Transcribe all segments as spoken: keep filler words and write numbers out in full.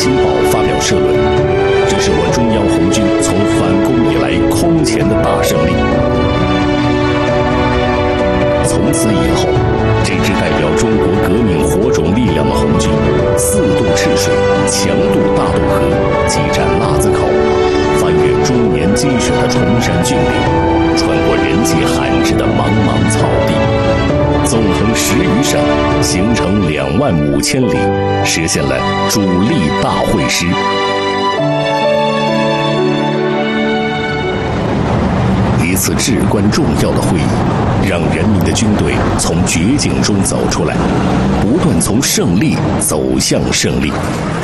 新报》发表社论，这是我中央红军从反攻以来空前的大胜利。从此以后，这支代表中国革命火种力量的红军，四渡赤水，强渡大渡河，激战腊子口，翻越终年积雪的崇山峻岭，穿过人迹罕至的茫茫草地，纵横十余省，行程两万五千里，实现了主力大会师。一次至关重要的会议，让人民的军队从绝境中走出来，不断从胜利走向胜利。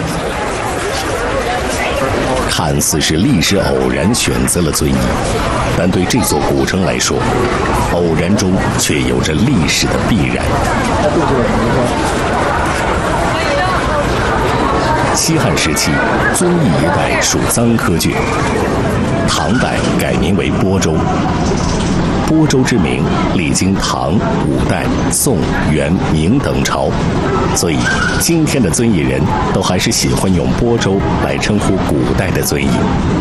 看似是历史偶然选择了遵义，但对这座古城来说，偶然中却有着历史的必然。西汉时期，遵义一带属臧科郡，唐代改名为播州。播州之名历经唐、五代、宋、元、明等朝，所以今天的遵义人都还是喜欢用播州来称呼古代的遵义。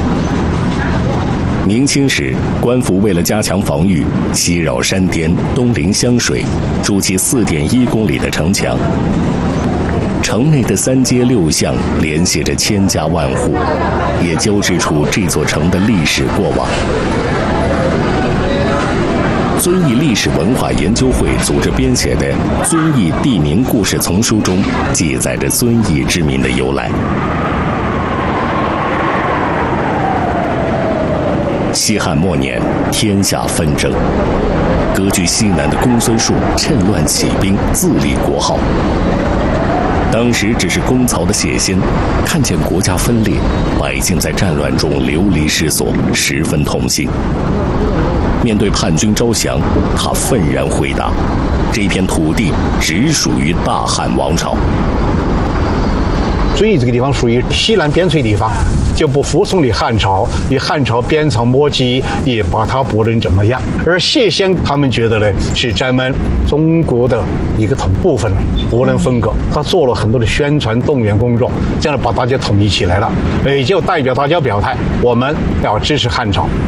明清时，官府为了加强防御，西绕山巅，东临湘水，筑起四点一公里的城墙。城内的三街六巷联系着千家万户，也交织出这座城的历史过往。遵义历史文化研究会组织编写的《遵义地名故事丛书》中，记载着遵义之名的由来。西汉末年，天下纷争，割据西南的公孙述趁乱起兵，自立国号。当时只是公曹的谢仙，看见国家分裂，百姓在战乱中流离失所，十分痛心。面对叛军招降，他愤然回答：这片土地只属于大汉王朝。 遵义这个地方属于西南边陲地方，就不服从于汉朝，与汉朝鞭长莫及，也把他不能怎么样。而谢仙他们觉得呢，是咱们中国的一个同部分，不能分割。他做了很多的宣传动员工作，这样把大家统一起来了，也就代表大家表态，我们要支持汉朝。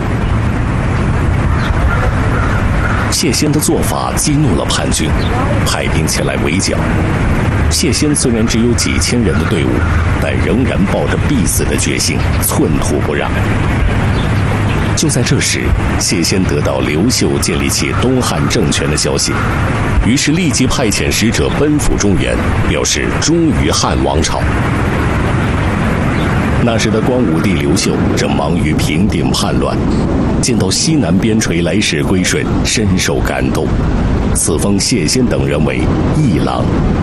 谢仙的做法激怒了叛军，派兵前来围剿。谢仙虽然只有几千人的队伍，但仍然抱着必死的决心，寸土不让。就在这时，谢仙得到刘秀建立起东汉政权的消息，于是立即派遣使者奔赴中原，表示忠于汉王朝。那时的光武帝刘秀正忙于平定叛乱，见到西南边陲来势归顺，深受感动，赐封谢仙等人为义郎。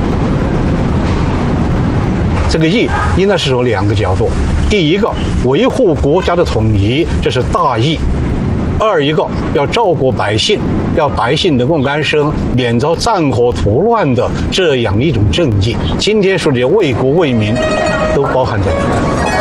这个义应该是有两个角度，第一个，维护国家的统一，这是大义；二一个，要照顾百姓，要百姓能够安生，免遭战火屠乱的这样一种正义。今天说的为国为民，都包含在里面。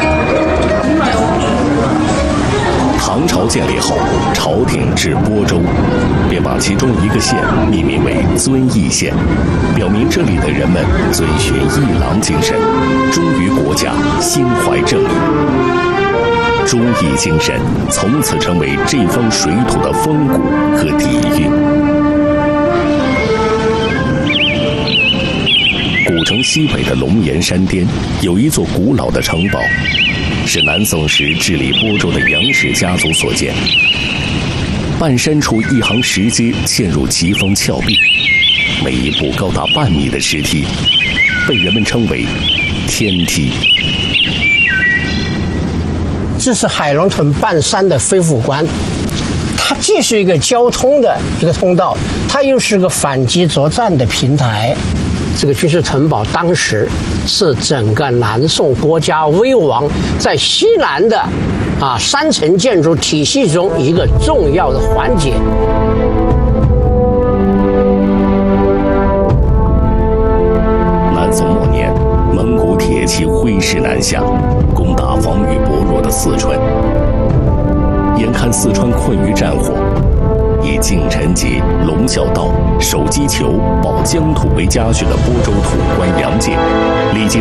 唐朝建立后，朝廷至播州，便把其中一个县命名为遵义县，表明这里的人们遵循义郎精神，忠于国家，心怀正义。忠义精神从此成为这方水土的风骨和底蕴。古城西北的龙岩山巅有一座古老的城堡，是南宋时治理播州的杨氏家族所建。半山处一行石阶嵌入奇峰峭壁，每一步高达半米的石梯，被人们称为天梯。 这是海龙屯半山的飞虎关，它既是一个交通的一个通道，它又是个反击作战的平台。这个军事城堡当时是整个南宋国家危亡在西南的啊三层建筑体系中一个重要的环节。 南宋末年，蒙古铁骑挥师南下，攻打防御薄弱的四川。眼看四川困于战火，以敬臣节、龙啸道、守击球、保疆土为家训的播州土官杨介，立即